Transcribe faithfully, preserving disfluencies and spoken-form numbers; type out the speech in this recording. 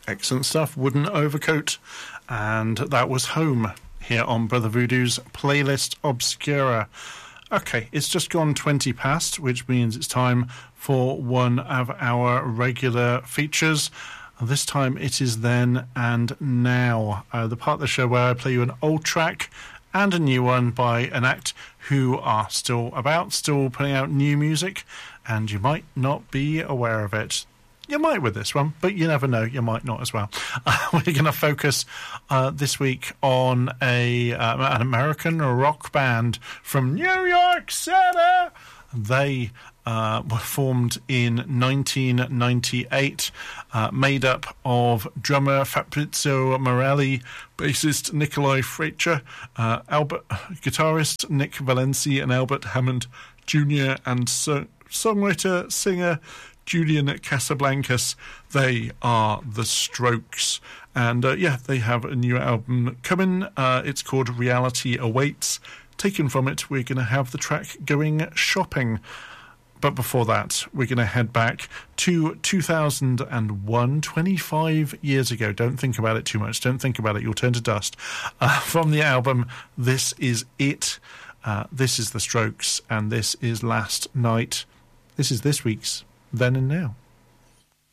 Excellent stuff. Wooden Overcoat. And that was Home here on Brother Voodoo's Playlist Obscura. Okay, it's just gone twenty past, which means it's time for one of our regular features. This time it is Then and Now, uh, the part of the show where I play you an old track and a new one by an act who are still about, still putting out new music, and you might not be aware of it. You might with this one, but you never know. You might not as well. Uh, we're going to focus uh, this week on a uh, an American rock band from New York City. They uh, were formed in nineteen ninety-eight, uh, made up of drummer Fabrizio Morelli, bassist Nikolai Freicher, uh, Albert, guitarist Nick Valenci and Albert Hammond Junior, and so, songwriter, singer Julian Casablancas. They are The Strokes. And uh, yeah, they have a new album coming. Uh, it's called Reality Awaits. Taken from it, we're going to have the track Going Shopping. But before that, we're going to head back to two thousand one, twenty-five years ago. Don't think about it too much. Don't think about it. You'll turn to dust. Uh, from the album, This Is It. Uh, this is The Strokes, and this is Last Night. This is this week's Then and Now.